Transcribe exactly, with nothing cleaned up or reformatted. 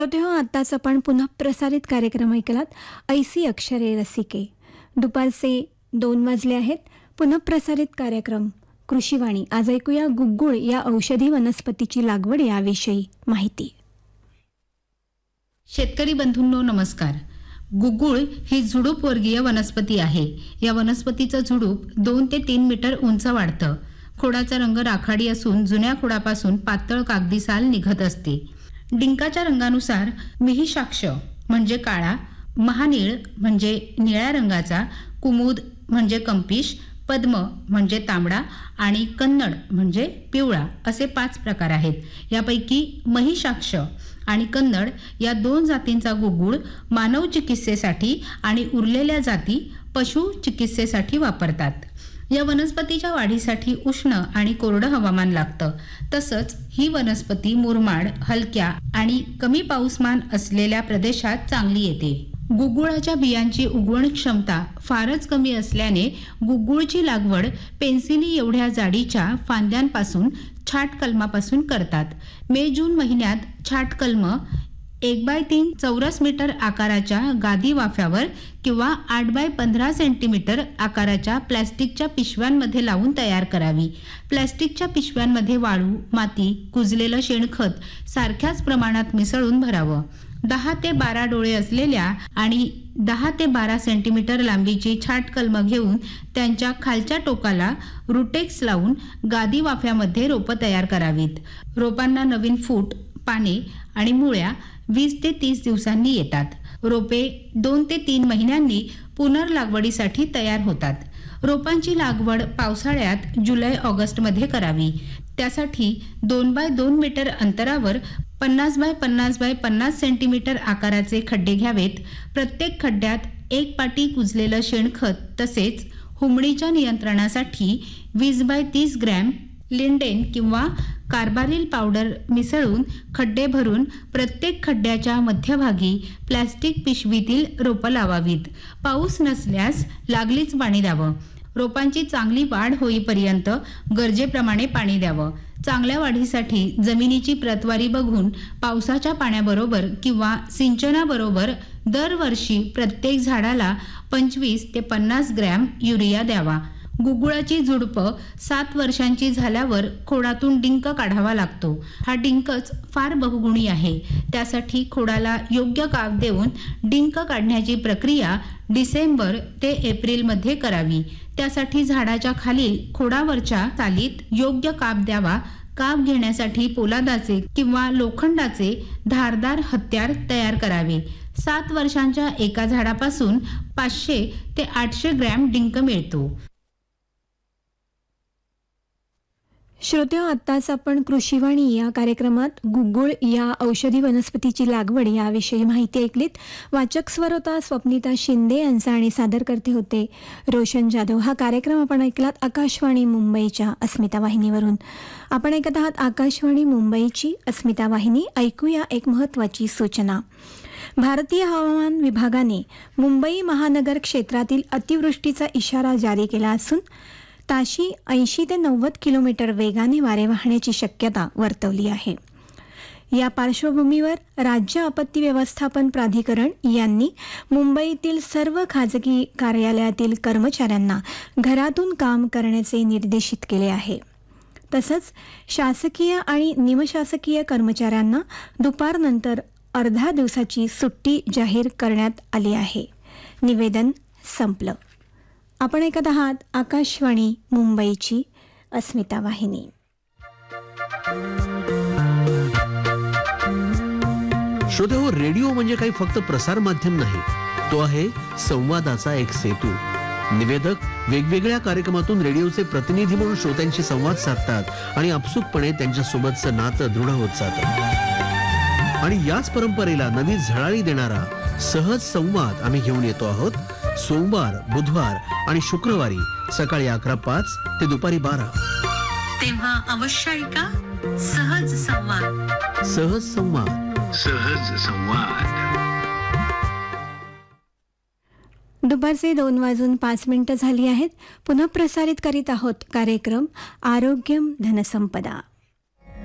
तेव्हा आत्ताच आपण पुन्हा प्रसारित कार्यक्रम ऐकलात. ऐसी अक्षरे रसिके. दुपारचे दोन वाजले आहेत. पुन्हा प्रसारित कार्यक्रम कृषीवाणी. आज ऐकूया गुग्गुळ या औषधी वनस्पतीची लागवड याविषयी माहिती. शेतकरी बंधूंनो नमस्कार. गुग्गुळ ही झुडूप वर्गीय वनस्पती आहे. या वनस्पतीचं झुडूप दोन ते तीन मीटर उंच वाढतं. खोडाचा रंग राखाडी असून जुन्या खोडापासून पातळ कागदी साल निघत असते. डिंकाच्या रंगानुसार मिहिशाक्ष म्हणजे काळा, महानीळ म्हणजे निळ्या रंगाचा, कुमुद म्हणजे कंपिश, पद्म म्हणजे तांबडा आणि कन्नड म्हणजे पिवळा असे पाच प्रकार आहेत. यापैकी महिशाक्ष आणि कन्नड या दोन जातींचा गुग्गुळ मानव चिकित्सेसाठी आणि उरलेल्या जाती पशु चिकित्सेसाठी वापरतात. या वनस्पतीच्या वाढीसाठी उष्ण आणि कोरडं हवामान लागतं. तसंच ही वनस्पती मुरमाड, हलक्या आणि कमी पाऊसमान असलेल्या प्रदेशात चांगली येते. गुग्गुळाच्या बियांची उगवण क्षमता फारच कमी असल्याने गुग्गुळची लागवड पेन्सिली एवढ्या जाडीच्या फांद्यांपासून छाट कलमापासून करतात. मे जून महिन्यात छाट कलम एक बाय तीन चौरस मीटर आकाराच्या गादी वाफ्यावर किंवा आठ बाय पंधरा सेंटीमीटर आकाराच्या प्लॅस्टिकच्या पिशव्यांमध्ये लावून तयार करावी. प्लॅस्टिकच्या पिशव्यांमध्ये वाळू, माती, कुजलेलं शेणखत सारख्याच प्रमाणात मिसळून भरावं. दहा ते बारा डोळे असलेल्या आणि दहा ते बारा सेंटीमीटर लांबीची छाट कलम घेऊन त्यांच्या खालच्या टोकाला रुटेक्स लावून गादी वाफ्यामध्ये रोपं तयार करावीत. रोपांना नवीन फूट, पाने आणि मुळ्या वीस ते तीस दिवसांनी येतात. रोपे दोन ते तीन महिन्यांनी पुनर्लागवडीसाठी तयार होतात. रोपांची लागवड पावसाळ्यात जुलै ऑगस्ट मध्ये करावी. त्यासाठी दोन बाय दोन मीटर अंतरावर पन्नास बाय पन्नास बाय पन्नास सेंटीमीटर आकाराचे खड्डे घ्यावेत. प्रत्येक खड्ड्यात एक पाटी कुजलेलं शेणखत तसेच हुमणीच्या नियंत्रणासाठी वीस बाय तीस ग्रॅम लिंडेन किंवा कार्बारिल पावडर मिसळून खड्डे भरून प्रत्येक खड्ड्याच्या मध्यभागी प्लॅस्टिक पिशवीतील रोपं लावावीत. पाऊस नसल्यास लागलीच पाणी द्यावं. रोपांची चांगली वाढ होईपर्यंत गरजेप्रमाणे पाणी द्यावं. चांगल्या वाढीसाठी जमिनीची प्रतवारी बघून पावसाच्या पाण्याबरोबर किंवा सिंचनाबरोबर दरवर्षी प्रत्येक झाडाला पंचवीस ते पन्नास ग्रॅम युरिया द्यावा. गुग्गुळाची झुडपं सात वर्षांची झाल्यावर खोडातून डिंक काढावा लागतो. हा डिंकच फार बहुगुणी आहे. त्यासाठी खोडाला योग्य काप देऊन डिंक काढण्याची प्रक्रिया डिसेंबर ते एप्रिल मध्ये करावी. त्यासाठी झाडाच्या खालील खोडावरच्या सालीत योग्य काप द्यावा. काप घेण्यासाठी पोलादाचे किंवा लोखंडाचे धारदार हत्यार तयार करावे. सात वर्षांच्या एका झाडापासून पाचशे ते आठशे ग्रॅम डिंक मिळतो. श्रोत्या, आत्ताच आपण कृषीवाणी या कार्यक्रमात गुग्गुळ या औषधी वनस्पतीची लागवड याविषयी माहिती ऐकलीत. वाचक स्वर होता स्वप्निता शिंदे यांचा आणि सादर करते होते रोशन जाधव. हा कार्यक्रम आपण ऐकलात आकाशवाणी मुंबईच्या अस्मिता वाहिनीवरून. आपण ऐकत आहात आकाशवाणी मुंबईची अस्मिता वाहिनी. ऐकूया एक महत्त्वाची सूचना. भारतीय हवामान विभागाने मुंबई महानगर क्षेत्रातील अतिवृष्टीचा इशारा जारी केला असून ताशी ऐंशी ते नव्वद किलोमीटर वेगाने वारे वाहण्याची शक्यता वर्तवली आहे. या पार्श्वभूमीवर राज्य आपत्ती व्यवस्थापन प्राधिकरण यांनी मुंबईतील सर्व खाजगी कार्यालयातील कर्मचाऱ्यांना घरातून काम करण्याचे निर्देशित केले आहे. तसंच शासकीय आणि निमशासकीय कर्मचाऱ्यांना दुपारनंतर अर्ध्या दिवसाची सुट्टी जाहीर करण्यात आली आहे. निवेदन संपलं. आपण ऐकत आहात आकाशवाणी मुंबईची अस्मिता वाहिनी. श्रोतेहो, रेडिओ म्हणजे काही फक्त प्रसार माध्यम नाही, तो आहे संवादाचा एक सेतू. निवेदक वेगवेगळ्या कार्यक्रमातून रेडिओचे प्रतिनिधी म्हणून श्रोत्यांशी संवाद साधतात आणि आपसुकपणे त्यांच्या सोबतचं नातं दृढ होत जातं. आणि याच परंपरेला नवी झळाळी देणारा सहज संवाद आम्ही घेऊन येतो आहोत. सोमवार, बुधवार आणि शुक्रवारी सकाळी अकरा पाच ते दुपारी बारा. तेव्हा अवश्य ऐका सहज संवाद. सहज संवाद. सहज संवाद. दुपारचे दोन वाजून पाच मिनिटं झाली आहेत. पुन्हा प्रसारित करीत आहोत कार्यक्रम आरोग्यम धनसंपदा.